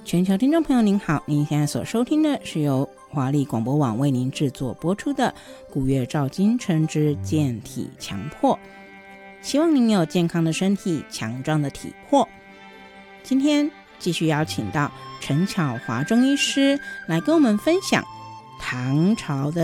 全球听众朋友您好，您现在所收听的是由华丽广播网为您制作播出的古月照今晨之健体强迫，希望您有健康的身体，强壮的体魄。今天继续邀请到陈巧华中医师来跟我们分享唐朝的